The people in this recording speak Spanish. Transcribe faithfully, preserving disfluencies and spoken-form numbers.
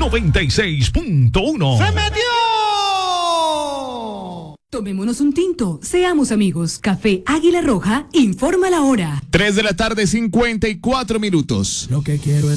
noventa y seis punto uno. ¡Se metió! Tomémonos un tinto, seamos amigos. Café Águila Roja informa la hora. tres de la tarde, cincuenta y cuatro minutos. Lo que quiero es